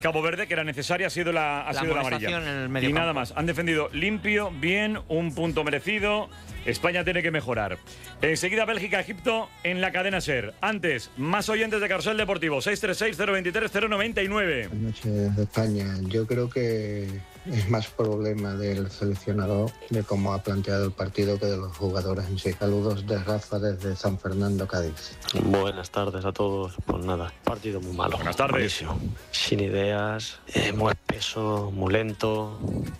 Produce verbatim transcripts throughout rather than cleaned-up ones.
Cabo Verde, que era necesaria, ha sido la, ha la sido la amarilla. En el medio y nada campo. más. Han defendido limpio, bien, un punto merecido. España tiene que mejorar. Enseguida Bélgica-Egipto en la cadena SER. Antes, más oyentes de Carrusel Deportivo. seis tres seis, cero dos tres, cero nueve nueve. Buenas noches de España. Yo creo que es más problema del seleccionador de cómo ha planteado el partido que de los jugadores en sí. Saludos de Rafa desde San Fernando, Cádiz. Buenas tardes a todos. Pues nada, partido muy malo. Buenas tardes. Buenísimo. Sin ideas, eh, muy espeso, muy lento.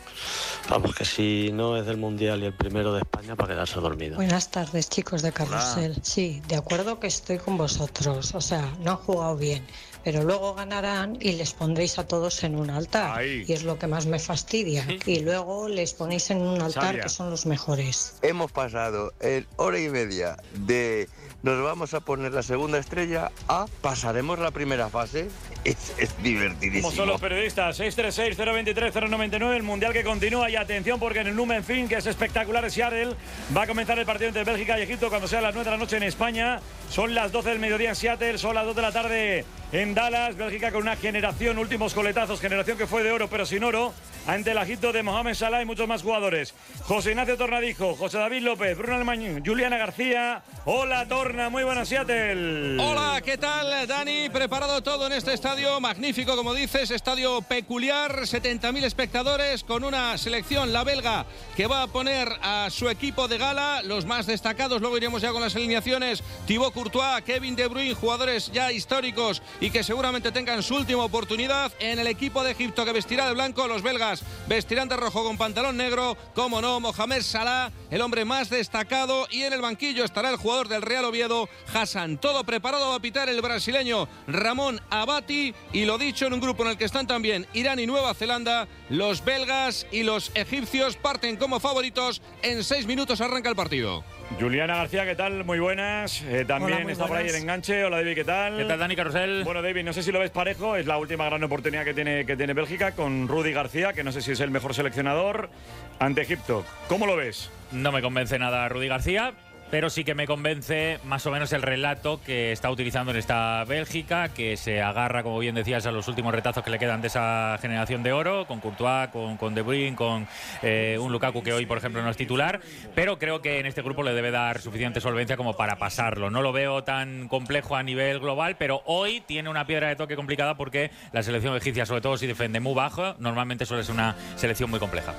Vamos, que si no es del Mundial y el primero de España, para quedarse dormido. Buenas tardes, chicos de Carrusel. Hola. Sí, de acuerdo que estoy con vosotros. O sea, no han jugado bien, pero luego ganarán y les pondréis a todos en un altar. Ahí. Y es lo que más me fastidia. Y luego les ponéis en un altar Sabia. que son los mejores. Hemos pasado en hora y media de nos vamos a poner la segunda estrella a pasaremos la primera fase. Es, es divertidísimo. Como son los periodistas, seis tres seis, cero dos tres, cero nueve nueve, el Mundial que continúa. Y atención, porque en el Lumenfield, que es espectacular, en Seattle, va a comenzar el partido entre Bélgica y Egipto cuando sea las nueve de la noche en España. Son las doce del mediodía en Seattle, son las dos de la tarde en Dallas. Bélgica con una generación, últimos coletazos, generación que fue de oro pero sin oro, ante el Egipto de Mohamed Salah y muchos más jugadores. José Ignacio Tornadijo, José David López, Bruno Almañón, Juliana García. Hola Torna, muy buenas Seattle. Hola, ¿qué tal Dani? Preparado todo en este estadio magnífico, como dices, estadio peculiar, setenta mil espectadores con una selección, la belga, que va a poner a su equipo de gala, los más destacados. Luego iremos ya con las alineaciones. Thibaut Courtois, Kevin De Bruyne, jugadores ya históricos y que seguramente tengan su última oportunidad. En el equipo de Egipto, que vestirá de blanco, los belgas vestirán de rojo con pantalón negro, como no, Mohamed Salah, el hombre más destacado, y en el banquillo estará el jugador del Real Oviedo, Hassan. Todo preparado a pitar el brasileño Ramón Abati, y lo dicho, en un grupo en el que están también Irán y Nueva Zelanda. Los belgas y los egipcios parten como favoritos. En seis minutos arranca el partido. Juliana García, ¿qué tal? Muy buenas. Eh, también Hola, está buenas. por ahí el enganche. Hola, David, ¿qué tal? ¿Qué tal, Dani Carrusel? Bueno, David, no sé si lo ves parejo. Es la última gran oportunidad que tiene, que tiene Bélgica con Rudi García, que no sé si es el mejor seleccionador, ante Egipto. ¿Cómo lo ves? No me convence nada Rudi García, pero sí que me convence más o menos el relato que está utilizando en esta Bélgica, que se agarra, como bien decías, a los últimos retazos que le quedan de esa generación de oro, con Courtois, con, con De Bruyne, con eh, un Lukaku que hoy, por ejemplo, no es titular, pero creo que en este grupo le debe dar suficiente solvencia como para pasarlo. No lo veo tan complejo a nivel global, pero hoy tiene una piedra de toque complicada porque la selección egipcia, sobre todo si defiende muy bajo, normalmente suele ser una selección muy compleja.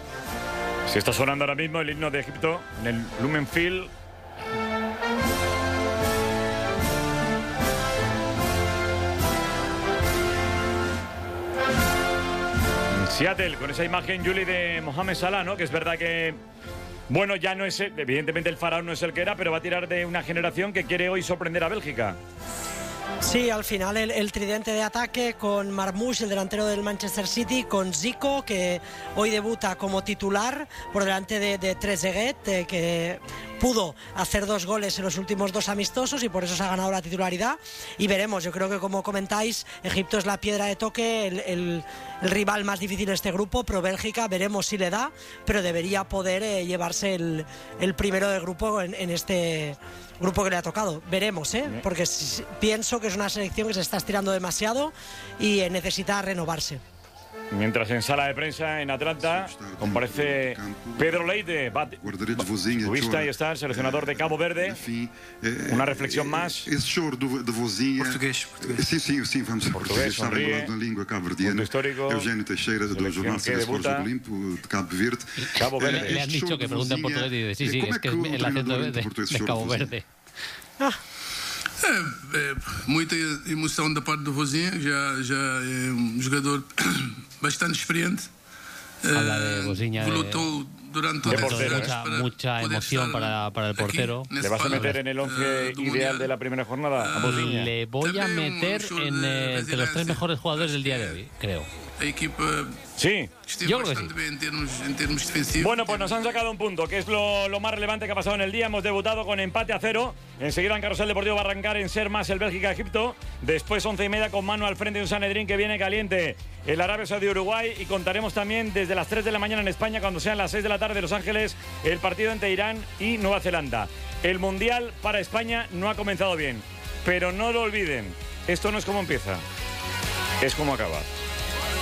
Se está sonando ahora mismo el himno de Egipto en el Lumenfield. Seattle, con esa imagen, Juli, de Mohamed Salah, ¿no? Que es verdad que, bueno, ya no es, evidentemente el faraón no es el que era, pero va a tirar de una generación que quiere hoy sorprender a Bélgica. Sí, al final el, el tridente de ataque con Marmoush, el delantero del Manchester City, con Zico, que hoy debuta como titular por delante de, de Trezeguet, eh, que pudo hacer dos goles en los últimos dos amistosos y por eso se ha ganado la titularidad. Y veremos, yo creo que, como comentáis, Egipto es la piedra de toque, el, el, el rival más difícil de este grupo, pero Bélgica veremos si le da, pero debería poder eh, llevarse el, el primero del grupo en, en este grupo que le ha tocado. Veremos, ¿eh? Porque si, pienso que es una selección que se está estirando demasiado y eh, necesita renovarse. Mientras en sala de prensa en Atlanta comparece Pedro Leite, futbolista, ahí está el seleccionador de Cabo Verde. Una reflexión más. Portugués. Sí, sí, sí, vamos a portugués, sonríe. Punto histórico. Eugênio Teixeira, do Jornal de Esportes do Olimpo, de Cabo Verde. Cabo Verde. Le han dicho que pregunta en portugués y dice, sí, sí, es que es el acento de, de, de Cabo Verde. Ah. É, é, muita emoção da parte do Vozinha, já, já é um jogador bastante experiente. Habla de Vozinha, lutou durante todas las mucha, mucha emoción para, para el portero. ¿Le vas a meter en el once ideal de la primera jornada a Vozinha? Le voy a meter en, eh, entre los tres mejores jugadores del día de hoy, creo. Sí, yo creo que sí. Bueno, pues nos han sacado un punto, que es lo, lo más relevante que ha pasado en el día. Hemos debutado con empate a cero. Enseguida en Carrusel Deportivo va a arrancar en Ser Más el Bélgica-Egipto. Después once y media con Manu al frente de un Sanedrín que viene caliente, el Arabia Saudí-Uruguay. Y contaremos también desde las tres de la mañana en España, cuando sean las seis de la tarde en Los Ángeles, el partido entre Irán y Nueva Zelanda. El Mundial para España no ha comenzado bien, pero no lo olviden, esto no es como empieza, es como acaba.